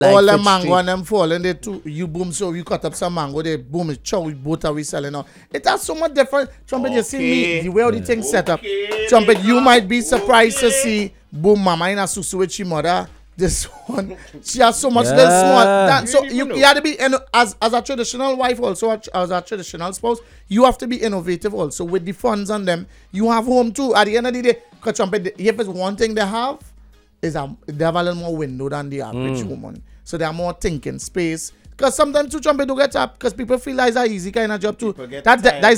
all the Foot mango Street. and them falling, they too, you boom, so you cut up some mango, they boom, it chow, both are we selling now. It has so much different. Trumpet, you see me, the way all the things set up. Trumpet, you might be surprised to see, boom, mama in a susu with she mother. This one, she has so much little small. That, so you have to be, as a traditional wife, also as a traditional spouse, you have to be innovative also with the funds on them. You have home too. At the end of the day, because Trumpet, if it's one thing they have, is they have a little more window than the average woman. So they are more thinking space. Because sometimes too Trumpet do get up because people feel like it's an easy kind of job too. That is